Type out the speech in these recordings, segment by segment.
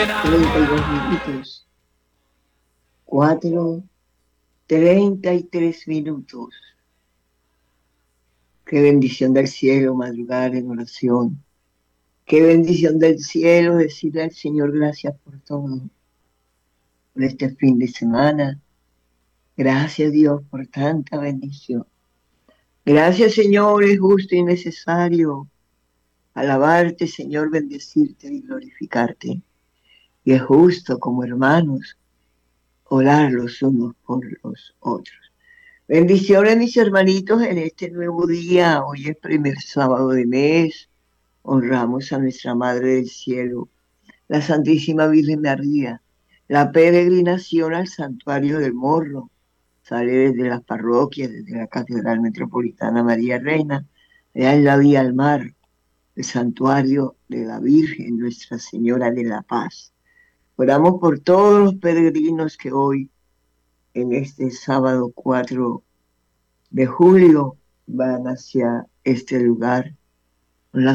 32 minutos. 4:33. Qué bendición del cielo madrugar en oración. Qué bendición del cielo decirle al Señor gracias por todo, por este fin de semana. Gracias Dios por tanta bendición. Gracias Señor, es justo y necesario alabarte Señor, bendecirte y glorificarte. Y es justo como hermanos orar los unos por los otros. Bendiciones mis hermanitos en este nuevo día. Hoy es primer sábado de mes. Honramos a nuestra Madre del Cielo, la Santísima Virgen María. La peregrinación al Santuario del Morro sale desde las parroquias, desde la Catedral Metropolitana María Reina, allá en la Vía al Mar, el Santuario de la Virgen Nuestra Señora de la Paz. Oramos por todos los peregrinos que hoy, en este sábado 4 de julio, van hacia este lugar. La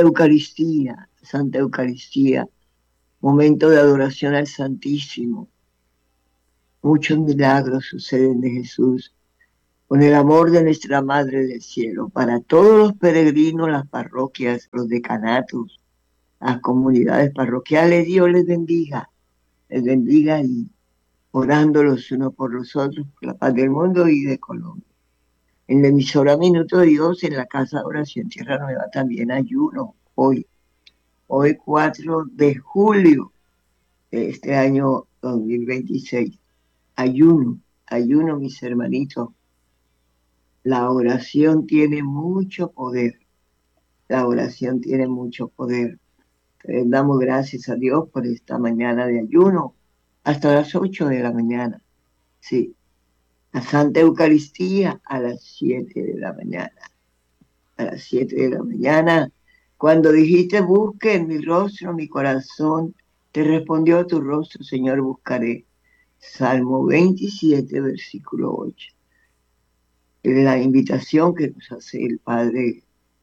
Santa Eucaristía, momento de adoración al Santísimo. Muchos milagros suceden de Jesús con el amor de nuestra Madre del Cielo. Para todos los peregrinos, las parroquias, los decanatos, las comunidades parroquiales, Dios les bendiga y orando los unos por los otros, por la paz del mundo y de Colombia. En la emisora Minuto de Dios, en la Casa de Oración Tierra Nueva, también ayuno hoy 4 de julio de este año 2026. Ayuno, mis hermanitos. La oración tiene mucho poder. La oración tiene mucho poder. Damos gracias a Dios por esta mañana de ayuno hasta las 8 de la mañana. Sí, la Santa Eucaristía a las 7 de la mañana. A las 7 de la mañana, cuando dijiste busque en mi rostro, mi corazón, te respondió tu rostro, Señor, buscaré. Salmo 27, versículo 8. La invitación que nos hace el padre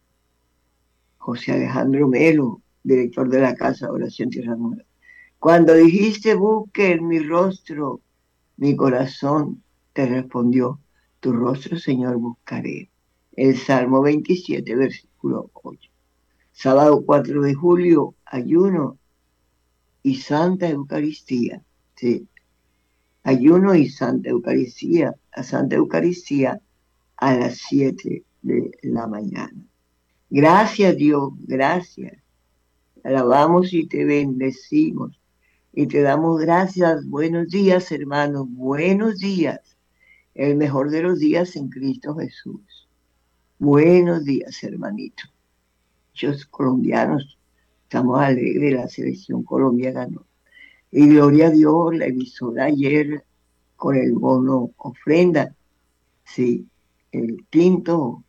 José Alejandro Melo, director de la Casa de Oración Tierra Nueva. Cuando dijiste busque en mi rostro, mi corazón te respondió, tu rostro, Señor, buscaré. El Salmo 27, versículo 8. Sábado 4 de julio, ayuno y Santa Eucaristía. Sí, ayuno y Santa Eucaristía. La Santa Eucaristía a las 7 de la mañana. Gracias Dios, gracias. Alabamos y te bendecimos. Y te damos gracias. Buenos días, hermanos. Buenos días. El mejor de los días en Cristo Jesús. Buenos días, hermanito. Muchos colombianos estamos alegres. La selección Colombia ganó. Y gloria a Dios, la emisora ayer con el bono ofrenda. Sí, el quinto.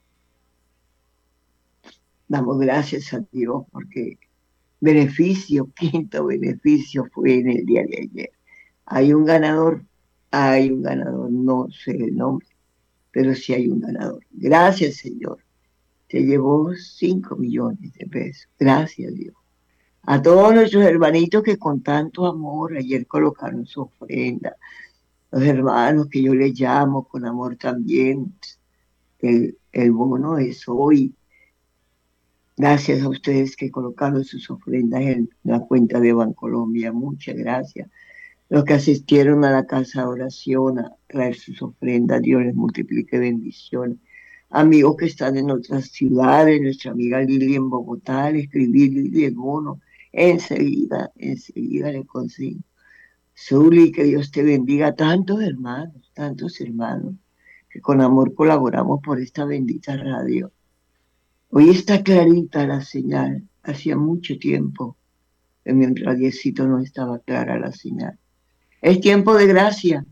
Damos gracias a Dios porque quinto beneficio fue en el día de ayer. Hay un ganador, no sé el nombre, pero sí hay un ganador. Gracias, Señor. Se llevó 5 millones de pesos. Gracias, Dios. A todos nuestros hermanitos que con tanto amor ayer colocaron su ofrenda. Los hermanos que yo les llamo con amor también. El bono es hoy. Gracias a ustedes que colocaron sus ofrendas en la cuenta de Bancolombia. Muchas gracias. Los que asistieron a la casa de oración a traer sus ofrendas, Dios les multiplique bendiciones. Amigos que están en otras ciudades, nuestra amiga Lili en Bogotá, le escribí Lili el bono, enseguida le consigo. Zuli, que Dios te bendiga, tantos hermanos, que con amor colaboramos por esta bendita radio. Hoy está clarita la señal, hacía mucho tiempo que mi radiecito no estaba clara la señal. Es tiempo de gracia,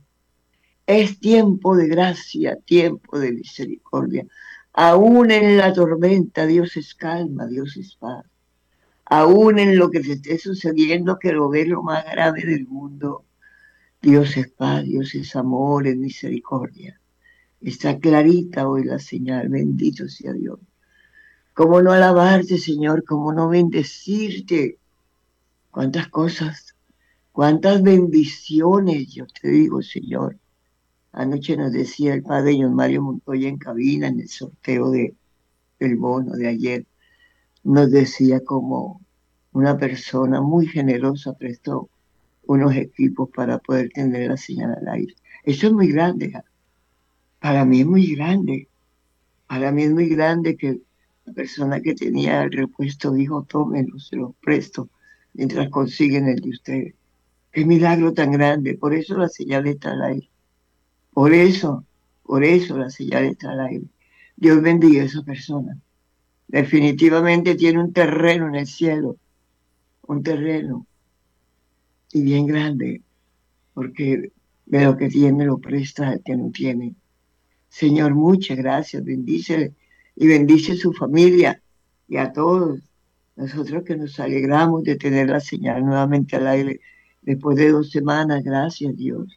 tiempo de misericordia. Aún en la tormenta Dios es calma, Dios es paz. Aún en lo que se esté sucediendo, que lo ve lo más grave del mundo, Dios es paz, Dios es amor, es misericordia. Está clarita hoy la señal, bendito sea Dios. ¿Cómo no alabarte, Señor? ¿Cómo no bendecirte? cuántas cosas, cuántas bendiciones, yo te digo, Señor. Anoche nos decía el padre John Mario Montoya en cabina en el sorteo del bono de ayer, nos decía como una persona muy generosa prestó unos equipos para poder tener la señal al aire. Eso es muy grande, para mí es muy grande, para mí es muy grande que la persona que tenía el repuesto dijo, tómenlo, se los presto, mientras consiguen el de ustedes. Qué milagro tan grande, por eso la señal está al aire, por eso, por eso la señal está al aire. Dios bendiga a esa persona. Definitivamente tiene un terreno en el cielo, un terreno, y bien grande, porque de lo que tiene lo presta al que no tiene. Señor, muchas gracias, bendícele y bendice su familia y a todos. Nosotros que nos alegramos de tener la señal nuevamente al aire después de 2 semanas, gracias Dios.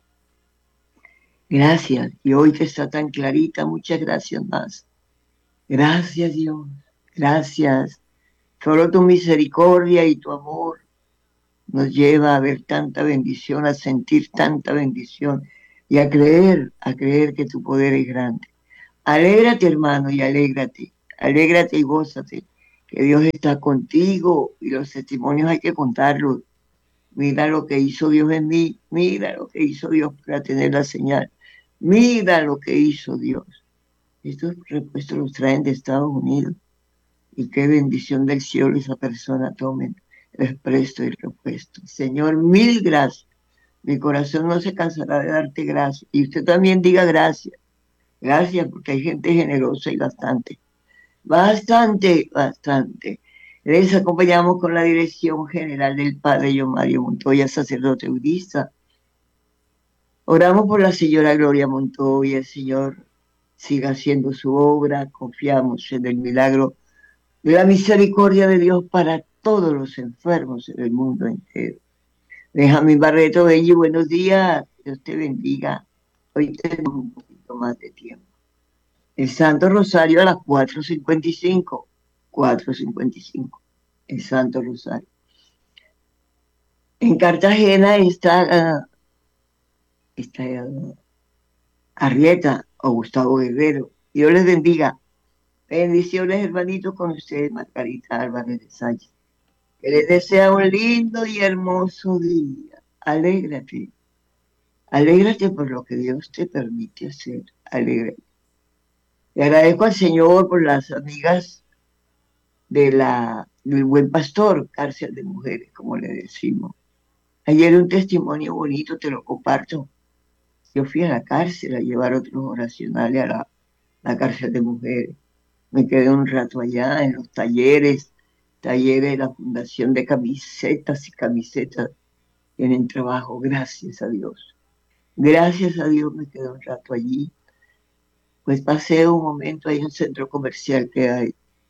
Gracias. Y hoy que está tan clarita, muchas gracias más. Gracias Dios, gracias. Solo tu misericordia y tu amor nos lleva a ver tanta bendición, a sentir tanta bendición y a creer que tu poder es grande. Alégrate, hermano, y alégrate. Alégrate y gózate, que Dios está contigo y los testimonios hay que contarlos. Mira lo que hizo Dios en mí, mira lo que hizo Dios para tener la señal, mira lo que hizo Dios. Estos repuestos los traen de Estados Unidos y qué bendición del cielo esa persona tomen el presto y el repuesto. Señor, mil gracias. Mi corazón no se cansará de darte gracias. Y usted también diga gracias. Gracias, porque hay gente generosa y bastante. Bastante, bastante. Les acompañamos con la dirección general del Padre John Mario Montoya, sacerdote budista. Oramos por la señora Gloria Montoya, el Señor siga haciendo su obra, confiamos en el milagro de la misericordia de Dios para todos los enfermos en el mundo entero. Benjamín Barreto, Benji, buenos días, Dios te bendiga. Hoy tenemos un poquito más de tiempo. El Santo Rosario a las 4:55. 4:55. El Santo Rosario. En Cartagena está Arrieta o Gustavo Guerrero. Dios les bendiga. Bendiciones, hermanitos, con ustedes, Margarita Álvarez de Sánchez. Que les desea un lindo y hermoso día. Alégrate. Alégrate por lo que Dios te permite hacer. Alégrate. Le agradezco al Señor por las amigas del Buen Pastor, cárcel de mujeres, como le decimos. Ayer un testimonio bonito, te lo comparto. Yo fui a la cárcel a llevar otros oracionales a la cárcel de mujeres. Me quedé un rato allá en los talleres de la Fundación de Camisetas y Camisetas. Tienen trabajo, gracias a Dios. Gracias a Dios me quedé un rato allí. Pues pasé un momento ahí en un centro comercial que hay.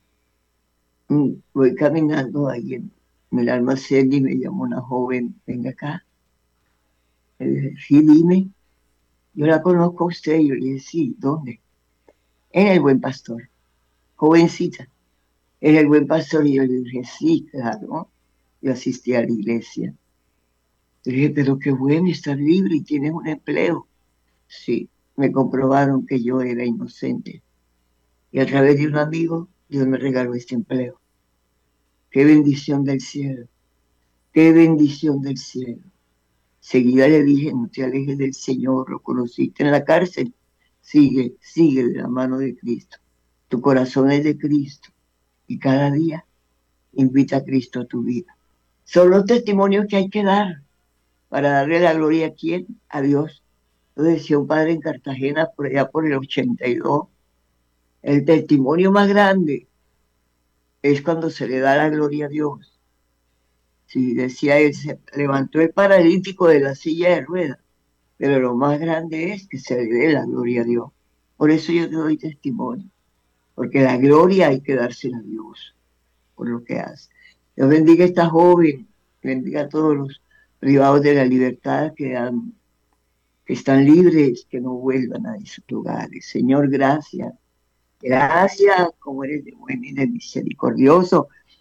Voy caminando ahí en el almacén y me llamó una joven, venga acá. Le dije, sí, dime. Yo la conozco a usted. Yo le dije, sí, ¿dónde? En el Buen Pastor. Jovencita. En el Buen Pastor. Y yo le dije, sí, claro. Yo asistí a la iglesia. Le dije, pero qué bueno, estás libre y tienes un empleo. Sí, me comprobaron que yo era inocente. Y a través de un amigo, Dios me regaló este empleo. Qué bendición del cielo. Qué bendición del cielo. Seguida le dije, no te alejes del Señor, lo conociste en la cárcel. Sigue de la mano de Cristo. Tu corazón es de Cristo. Y cada día invita a Cristo a tu vida. Son los testimonios que hay que dar para darle la gloria a quién, a Dios. Lo decía un padre en Cartagena por allá por el 82. El testimonio más grande es cuando se le da la gloria a Dios. Sí, decía él, se levantó el paralítico de la silla de ruedas, pero lo más grande es que se le dé la gloria a Dios. Por eso yo te doy testimonio, porque la gloria hay que dársela a Dios por lo que hace. Dios bendiga a esta joven, bendiga a todos los privados de la libertad que están libres, que no vuelvan a esos lugares. Señor, gracias. Gracias, como eres de bueno y de misericordioso.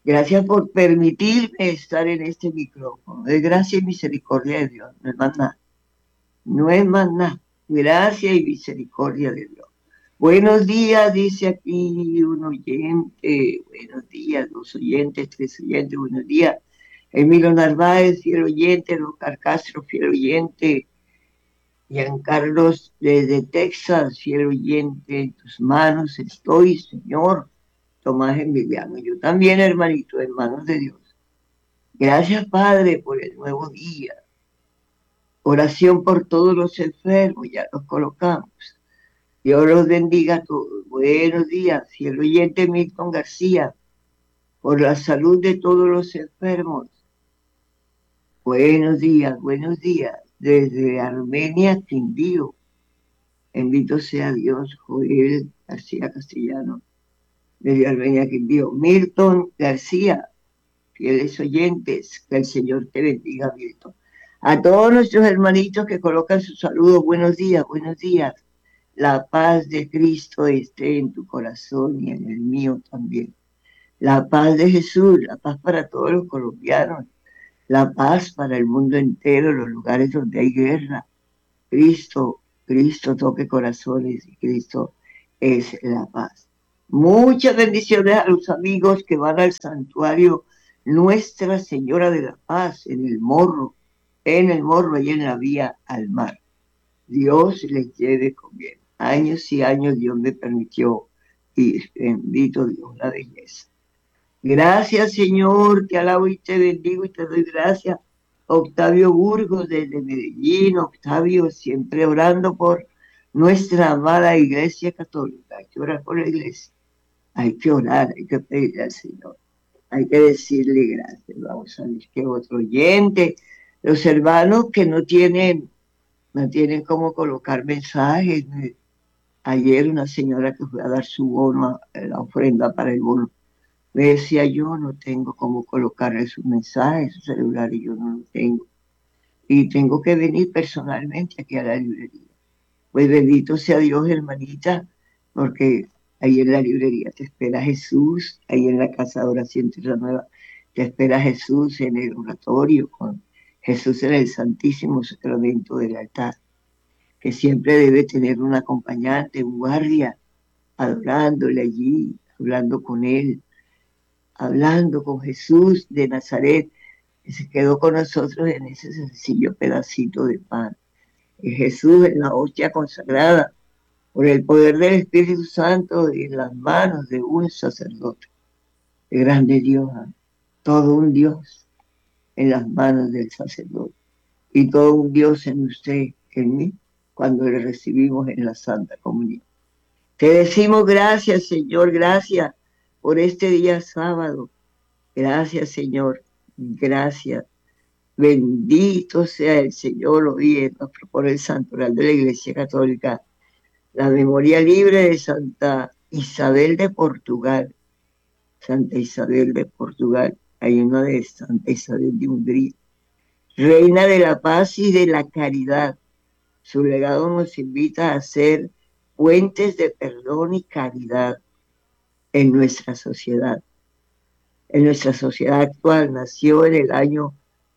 Gracias por permitirme estar en este micrófono. Es gracia y misericordia de Dios, no es más nada. No es más nada. Gracia y misericordia de Dios. Buenos días, dice aquí un oyente. Buenos días, dos oyentes, tres oyentes, buenos días. Emilio Narváez, fiel oyente. Oscar Castro, fiel oyente. Giancarlos desde Texas, fiel oyente. En tus manos estoy, Señor. Tomás Emiliano. Yo también, hermanito, en manos de Dios. Gracias, Padre, por el nuevo día. Oración por todos los enfermos, ya los colocamos. Dios los bendiga a todos. Buenos días, fiel oyente Milton García, por la salud de todos los enfermos. Buenos días, desde Armenia, Quindío. Bendito sea Dios, Joel García Castellano, desde Armenia, Quindío. Milton García, fieles oyentes, que el Señor te bendiga, Milton. A todos nuestros hermanitos que colocan sus saludos, buenos días, buenos días. La paz de Cristo esté en tu corazón y en el mío también. La paz de Jesús, la paz para todos los colombianos, la paz para el mundo entero, los lugares donde hay guerra. Cristo toque corazones y Cristo es la paz. Muchas bendiciones a los amigos que van al santuario Nuestra Señora de la Paz en el Morro y en la vía al mar. Dios les lleve con bien. Años y años Dios me permitió ir. Bendito Dios, la belleza. Gracias, Señor, te alabo y te bendigo y te doy gracias. Octavio Burgos desde Medellín, Octavio, siempre orando por nuestra amada Iglesia Católica. Hay que orar por la Iglesia, hay que orar, hay que pedirle al Señor, hay que decirle gracias. Vamos a ver qué otro oyente, los hermanos que no tienen cómo colocar mensajes. Ayer una señora que fue a dar su bono, la ofrenda para el bono, me decía, yo no tengo cómo colocarle sus mensajes, su celular, y yo no lo tengo. Y tengo que venir personalmente aquí a la librería. Pues bendito sea Dios, hermanita, porque ahí en la librería te espera Jesús, ahí en la casa de oración Tierra Nueva te espera Jesús en el oratorio, con Jesús en el Santísimo Sacramento del altar, que siempre debe tener un acompañante, un guardia, adorándole allí, hablando con él, hablando con Jesús de Nazaret, que se quedó con nosotros en ese sencillo pedacito de pan. Y Jesús en la hostia consagrada, por el poder del Espíritu Santo en las manos de un sacerdote. El grande Dios, todo un Dios en las manos del sacerdote. Y todo un Dios en usted, en mí, cuando le recibimos en la Santa Comunión. Te decimos gracias, Señor, gracias por este día sábado. Gracias, Señor, gracias. Bendito sea el Señor, hoy nos propone el santoral de la Iglesia Católica, la memoria libre de Santa Isabel de Portugal. Santa Isabel de Portugal, hay una de Santa Isabel de Hungría, reina de la paz y de la caridad. Su legado nos invita a ser puentes de perdón y caridad en nuestra sociedad. En nuestra sociedad actual nació en el año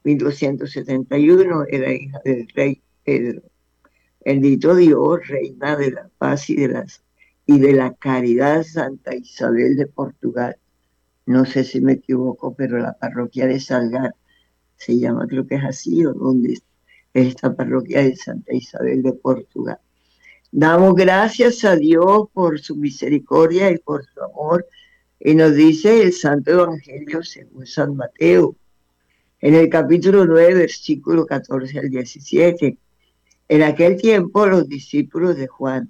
1271, era hija del rey Pedro. Bendito Dios, reina de la paz y de la caridad, Santa Isabel de Portugal. No sé si me equivoco, pero la parroquia de Salgar se llama, creo que es así, o donde es esta parroquia de Santa Isabel de Portugal. Damos gracias a Dios por su misericordia y por su amor. Y nos dice el Santo Evangelio según San Mateo, en el capítulo 9, versículo 14 al 17. En aquel tiempo los discípulos de Juan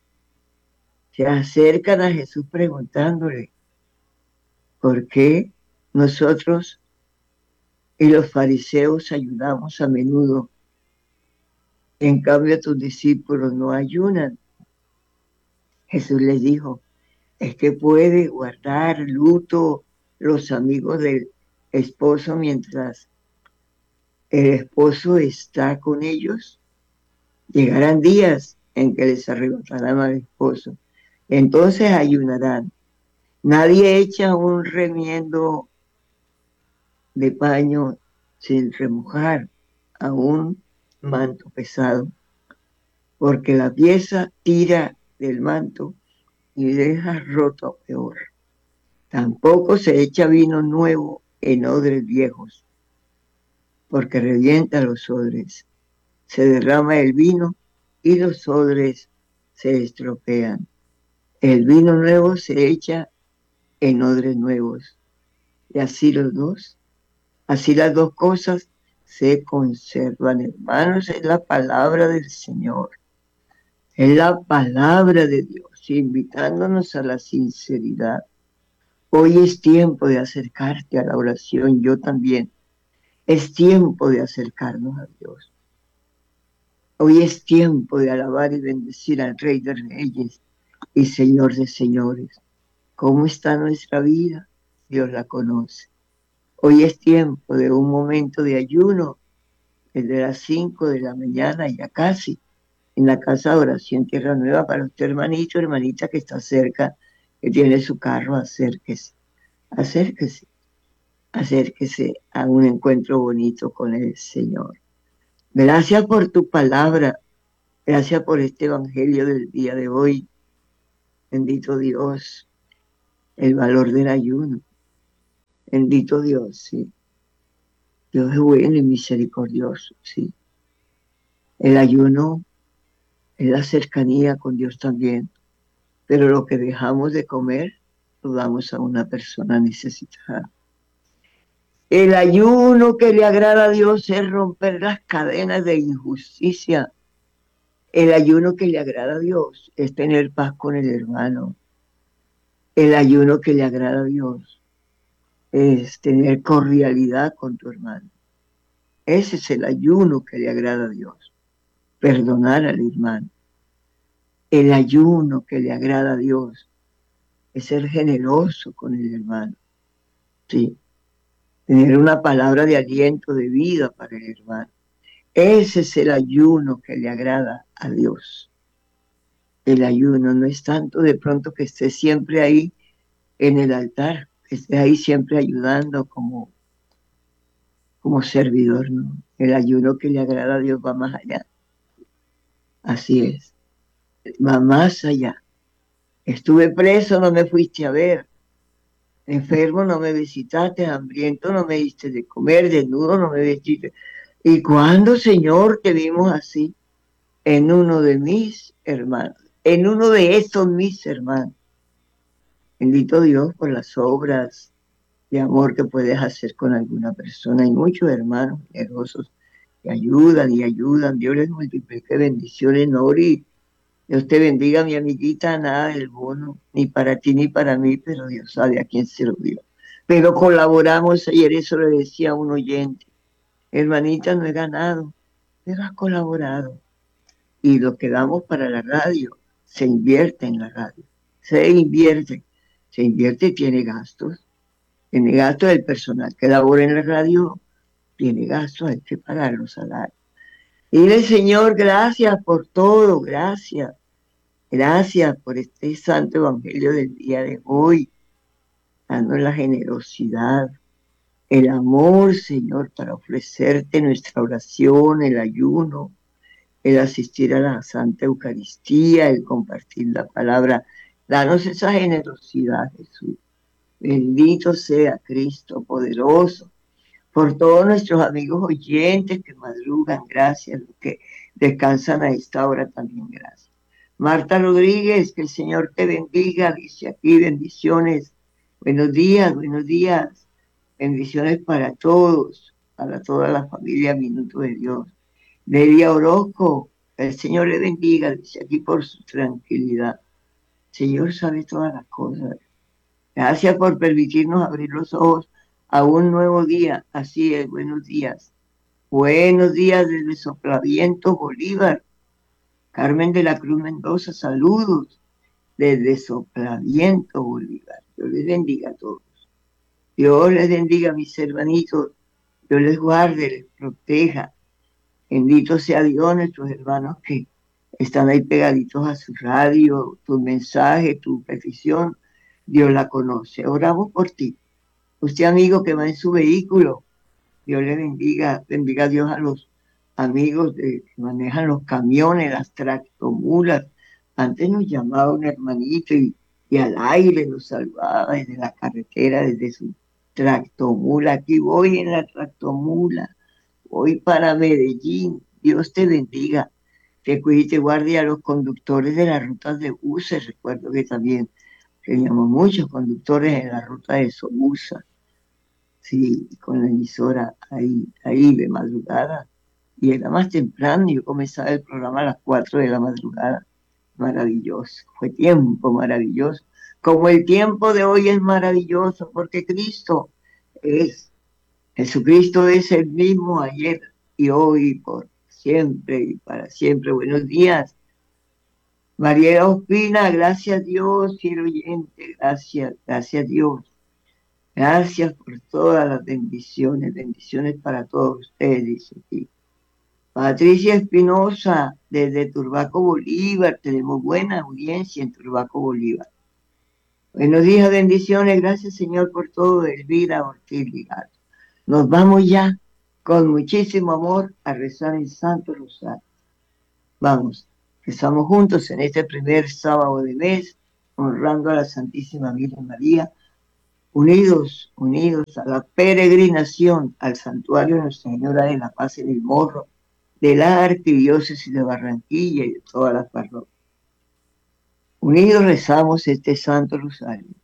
se acercan a Jesús preguntándole, ¿por qué nosotros y los fariseos ayunamos a menudo? En cambio tus discípulos no ayunan. Jesús les dijo, es que puede guardar luto los amigos del esposo mientras el esposo está con ellos. Llegarán días en que les arrebatarán al esposo. Entonces ayunarán. Nadie echa un remiendo de paño sin remojar a un manto pesado, porque la pieza tira del manto y deja roto peor. Tampoco se echa vino nuevo en odres viejos, porque revienta los odres. Se derrama el vino y los odres se estropean. El vino nuevo se echa en odres nuevos. Y así las dos cosas se conservan, hermanos. Es la palabra del Señor. Es la palabra de Dios, invitándonos a la sinceridad. Hoy es tiempo de acercarte a la oración, yo también. Es tiempo de acercarnos a Dios. Hoy es tiempo de alabar y bendecir al Rey de Reyes y Señor de Señores. ¿Cómo está nuestra vida? Dios la conoce. Hoy es tiempo de un momento de ayuno, desde las 5 de la mañana, ya casi, en la casa de oración Tierra Nueva, para usted, hermanito, hermanita que está cerca, que tiene su carro, acérquese, acérquese, acérquese a un encuentro bonito con el Señor. Gracias por tu palabra, gracias por este evangelio del día de hoy. Bendito Dios, el valor del ayuno. Bendito Dios, sí. Dios es bueno y misericordioso, sí. El ayuno es la cercanía con Dios también, pero lo que dejamos de comer lo damos a una persona necesitada. El ayuno que le agrada a Dios es romper las cadenas de injusticia. El ayuno que le agrada a Dios es tener paz con el hermano. El ayuno que le agrada a Dios es tener cordialidad con tu hermano. Ese es el ayuno que le agrada a Dios. Perdonar al hermano. El ayuno que le agrada a Dios es ser generoso con el hermano. Sí. Tener una palabra de aliento, de vida para el hermano. Ese es el ayuno que le agrada a Dios. El ayuno no es tanto de pronto que esté siempre ahí en el altar, que esté ahí siempre ayudando como servidor, ¿no? El ayuno que le agrada a Dios va más allá. Así es, va más allá. Estuve preso, no me fuiste a ver. Enfermo, no me visitaste. Hambriento, no me diste de comer. Desnudo, no me vestiste. ¿Y cuándo, Señor, te vimos así? En uno de mis hermanos. En uno de estos mis hermanos. Bendito Dios por las obras de amor que puedes hacer con alguna persona. Hay muchos hermanos generosos que ayudan y ayudan. Dios les multiplique bendiciones, Nori. Dios te bendiga, mi amiguita, nada del bono, ni para ti ni para mí, pero Dios sabe a quién se lo dio. Pero colaboramos, ayer eso le decía a un oyente, hermanita, no he ganado, pero has colaborado. Y lo que damos para la radio, se invierte en la radio, se invierte y tiene gastos del personal que labora en la radio, tiene gastos, hay que pagar los salarios. Y dile, Señor, gracias por todo, gracias. Gracias por este santo evangelio del día de hoy, dando la generosidad, el amor, Señor, para ofrecerte nuestra oración, el ayuno, el asistir a la Santa Eucaristía, el compartir la palabra. Danos esa generosidad, Jesús. Bendito sea Cristo poderoso. Por todos nuestros amigos oyentes que madrugan, gracias, los que descansan a esta hora también, gracias. Marta Rodríguez, que el Señor te bendiga, dice aquí, bendiciones. Buenos días, buenos días. Bendiciones para todos, para toda la familia Minuto de Dios. Delia Orozco, que el Señor le bendiga, dice aquí por su tranquilidad. El Señor sabe todas las cosas. Gracias por permitirnos abrir los ojos a un nuevo día. Así es, buenos días. Buenos días desde Soplaviento, Bolívar. Carmen de la Cruz Mendoza, saludos desde Soplaviento, Bolívar. Dios les bendiga a todos. Dios les bendiga, mis hermanitos. Dios les guarde, les proteja. Bendito sea Dios, nuestros hermanos que están ahí pegaditos a su radio, tu mensaje, tu petición. Dios la conoce. Oramos por ti. Usted, amigo que va en su vehículo, Dios le bendiga, bendiga a Dios a los amigos que manejan los camiones, las tractomulas. Antes nos llamaba un hermanito y al aire nos saludaba desde la carretera, desde su tractomula. Aquí voy en la tractomula, voy para Medellín. Dios te bendiga, te cuide y te guarde a los conductores de las rutas de buses. Recuerdo que también teníamos muchos conductores en la ruta de Sobusa, sí, con la emisora ahí de madrugada. Y era más temprano, yo comenzaba el programa a las 4 de la madrugada. Maravilloso, fue tiempo maravilloso. Como el tiempo de hoy es maravilloso, porque es, Jesucristo es el mismo ayer y hoy, por siempre y para siempre. Buenos días. María Ospina, gracias a Dios, fiel oyente, gracias a Dios. Gracias por todas las bendiciones, bendiciones para todos ustedes, dice aquí. Patricia Espinosa, desde Turbaco, Bolívar, tenemos buena audiencia en Turbaco, Bolívar. Buenos días, bendiciones, gracias Señor por todo, Elvira Ortiz Ligato. Nos vamos ya con muchísimo amor a rezar el Santo Rosario. Vamos, rezamos juntos en este primer sábado de mes, honrando a la Santísima Virgen María, unidos a la peregrinación al santuario de Nuestra Señora de la Paz en el Morro, de la Arquidiócesis de Barranquilla y de todas las parroquias. Unidos rezamos este Santo Rosario.